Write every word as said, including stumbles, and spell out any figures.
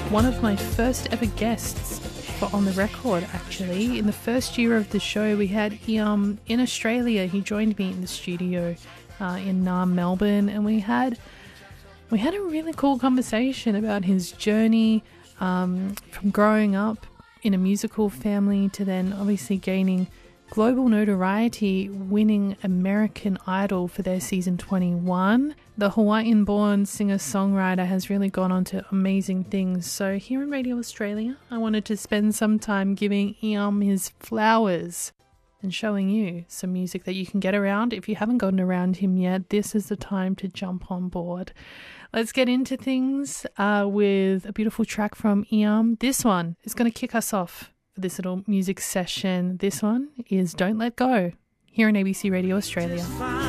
one of my first ever guests for On The Record, actually. In the first year of the show, we had Iam in Australia. He joined me in the studio uh, in Naarm, Melbourne, and we had we had a really cool conversation about his journey um, from growing up in a musical family to then obviously gaining global notoriety, winning American Idol for their season twenty-one. The Hawaiian-born singer-songwriter has really gone on to amazing things. So here in Radio Australia, I wanted to spend some time giving Iam his flowers and showing you some music that you can get around. If you haven't gotten around him yet, this is the time to jump on board. Let's get into things uh, with a beautiful track from Iam. This one is going to kick us off for this little music session. This one is Don't Let Go, here on A B C Radio Australia.